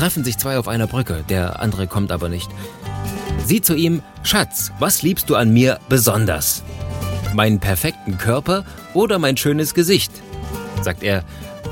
treffen sich zwei auf einer Brücke, der andere kommt aber nicht. Sie zu ihm: Schatz, was liebst du an mir besonders? Meinen perfekten Körper oder mein schönes Gesicht? Sagt er: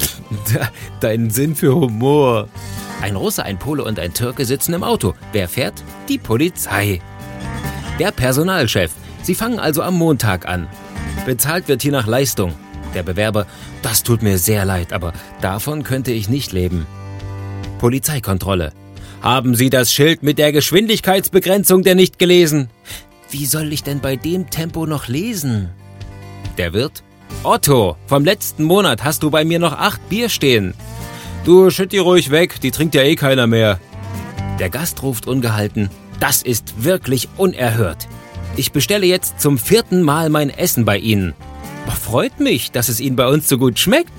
Deinen Sinn für Humor. Ein Russe, ein Pole und ein Türke sitzen im Auto. Wer fährt? Die Polizei. Der Personalchef: Sie fangen also am Montag an. Bezahlt wird hier nach Leistung. Der Bewerber: Das tut mir sehr leid, aber davon könnte ich nicht leben. Polizeikontrolle: Haben Sie das Schild mit der Geschwindigkeitsbegrenzung denn nicht gelesen? Wie soll ich denn bei dem Tempo noch lesen? Der Wirt: Otto, vom letzten Monat hast du bei mir noch 8 Bier stehen. Du, schütt die ruhig weg, die trinkt ja eh keiner mehr. Der Gast ruft ungehalten: Das ist wirklich unerhört. Ich bestelle jetzt zum 4. Mal mein Essen bei Ihnen. Freut mich, dass es Ihnen bei uns so gut schmeckt.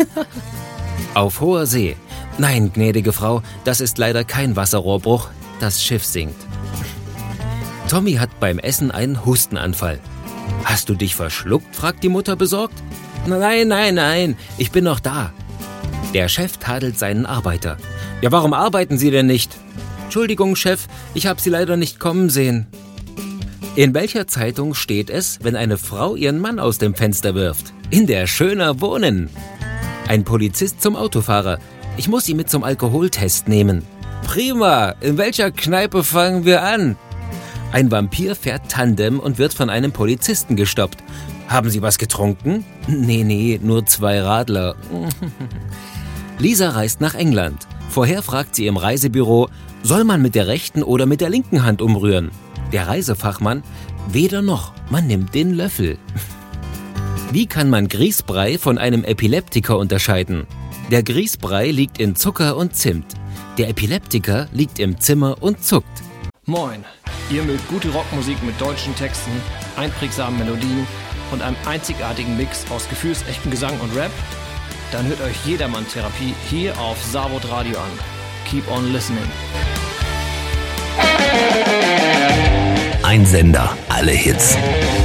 Auf hoher See: Nein, gnädige Frau, das ist leider kein Wasserrohrbruch. Das Schiff sinkt. Tommy hat beim Essen einen Hustenanfall. Hast du dich verschluckt? Fragt die Mutter besorgt. Nein, ich bin noch da. Der Chef tadelt seinen Arbeiter. Ja, warum arbeiten Sie denn nicht? Entschuldigung, Chef, ich habe Sie leider nicht kommen sehen. In welcher Zeitung steht es, wenn eine Frau ihren Mann aus dem Fenster wirft? In der Schöner Wohnen. Ein Polizist zum Autofahrer: Ich muss Sie mit zum Alkoholtest nehmen. Prima, in welcher Kneipe fangen wir an? Ein Vampir fährt Tandem und wird von einem Polizisten gestoppt. Haben Sie was getrunken? Nee, nur 2 Radler. Lisa reist nach England. Vorher fragt sie im Reisebüro: Soll man mit der rechten oder mit der linken Hand umrühren? Der Reisefachmann: Weder noch, man nimmt den Löffel. Wie kann man Grießbrei von einem Epileptiker unterscheiden? Der Grießbrei liegt in Zucker und Zimt. Der Epileptiker liegt im Zimmer und zuckt. Moin, ihr mögt gute Rockmusik mit deutschen Texten, einprägsamen Melodien und einem einzigartigen Mix aus gefühlsechtem Gesang und Rap? Dann hört euch Jedermann-Therapie hier auf Savod Radio an. Keep on listening. Ein Sender, alle Hits.